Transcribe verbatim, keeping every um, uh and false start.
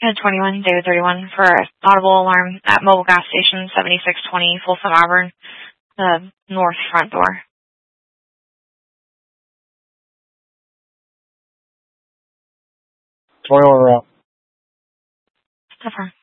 Code twenty-one, David thirty-one, for audible alarm at mobile gas station seventy-six twenty, Folsom Auburn, the north front door. twenty-one route. Affirm.